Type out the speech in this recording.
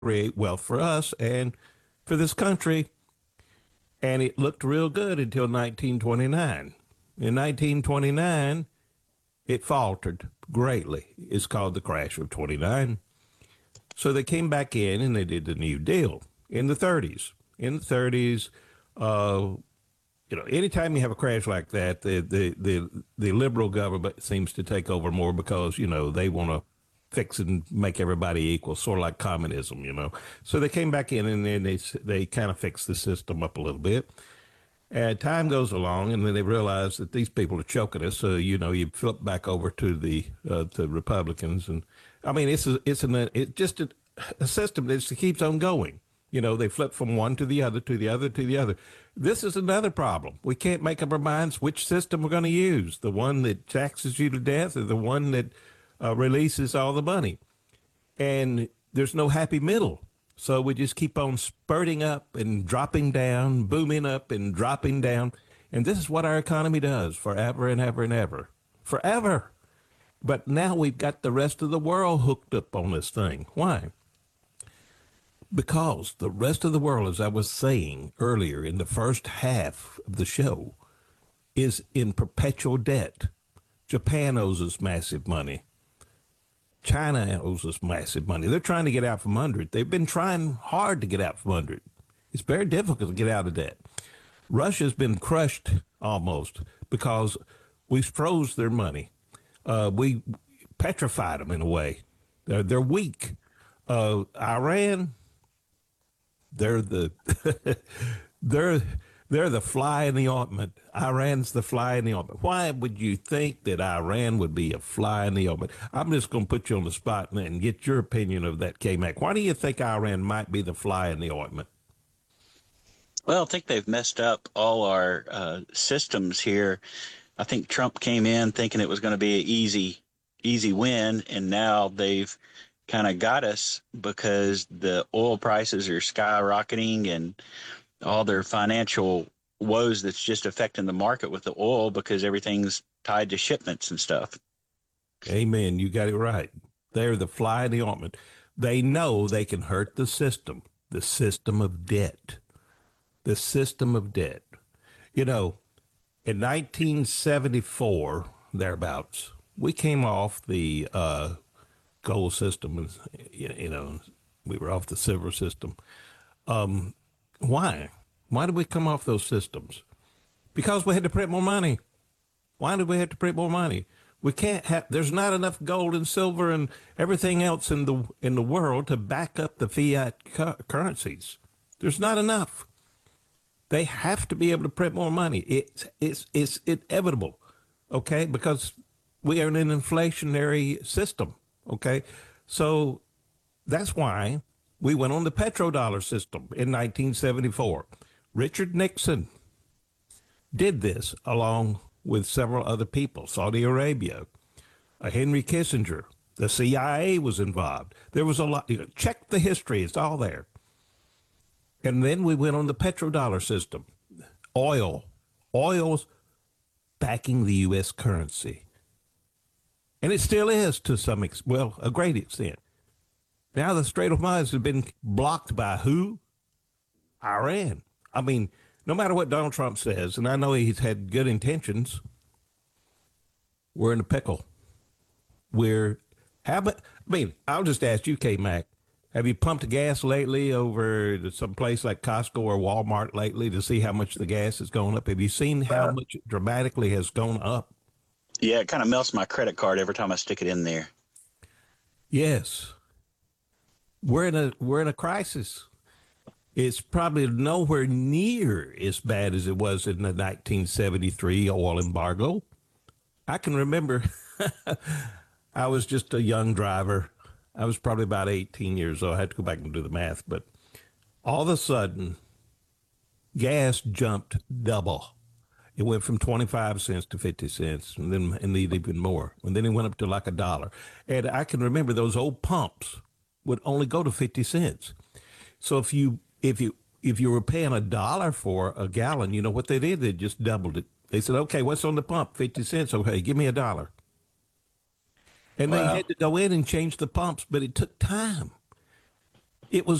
create wealth for us and for this country. And it looked real good until 1929. In 1929, it faltered greatly. It's called the crash of 29. So they came back in and they did the New Deal in the 30s. In the 30s, uh, anytime you have a crash like that, the liberal government seems to take over more because they want to fix and make everybody equal, sort of like communism. So they came back in and then they kind of fixed the system up a little bit. And time goes along, and then they realize that these people are choking us. So you flip back over to the to Republicans, and I mean it's just a system that just keeps on going. They flip from one to the other, to the other, to the other. This is another problem. We can't make up our minds which system we're going to use: the one that taxes you to death, or the one that releases all the money. And there's no happy middle. So we just keep on spurting up and dropping down, booming up and dropping down. And this is what our economy does forever and ever and ever. Forever. But now we've got the rest of the world hooked up on this thing. Why? Because the rest of the world, as I was saying earlier in the first half of the show, is in perpetual debt. Japan owes us massive money. China owes us massive money. They're trying to get out from under it. They've been trying hard to get out from under it. It's very difficult to get out of debt. Russia's been crushed almost because we froze their money. We petrified them in a way. They're weak. Iran, they're the they're the fly in the ointment. Iran's the fly in the ointment. Why would you think that Iran would be a fly in the ointment? I'm just going to put you on the spot and get your opinion of that, K-Mac. Why do you think Iran might be the fly in the ointment? Well, I think they've messed up all our systems here. I think Trump came in thinking it was going to be an easy win, and now they've kind of got us because the oil prices are skyrocketing and all their financial woes that's just affecting the market with the oil because everything's tied to shipments and stuff. Amen. You got it right. They're the fly in the ointment. They know they can hurt the system of debt, the system of debt. In 1974, thereabouts, we came off the gold system. We were off the silver system. Why? Why did we come off those systems? Because we had to print more money. Why did we have to print more money? We can't have. There's not enough gold and silver and everything else in the world to back up the fiat currencies. There's not enough. They have to be able to print more money. It's inevitable, okay? Because we are in an inflationary system, okay? So that's why we went on the petrodollar system in 1974. Richard Nixon did this along with several other people. Saudi Arabia, Henry Kissinger, the CIA was involved. There was a lot. Check the history. It's all there. And then we went on the petrodollar system. Oil's backing the U.S. currency. And it still is to some extent, a great extent. Now the Strait of Hormuz has been blocked by who? Iran. I mean, no matter what Donald Trump says, and I know he's had good intentions, we're in a pickle. I'll just ask you, K-Mac, have you pumped gas lately over to some place like Costco or Walmart lately to see how much the gas has gone up? Have you seen how much it dramatically has gone up? Yeah, it kind of melts my credit card every time I stick it in there. Yes. We're in a crisis. It's probably nowhere near as bad as it was in the 1973 oil embargo. I can remember I was just a young driver. I was probably about 18 years old. I had to go back and do the math. But all of a sudden, gas jumped double. It went from 25 cents to 50 cents, and then even more. And then it went up to like $1. And I can remember those old pumps would only go to 50 cents. So if you were paying $1 for a gallon, you know what they did? They just doubled it. They said, okay, what's on the pump? 50 cents. Okay, give me $1. And they had to go in and change the pumps, but it took time. It was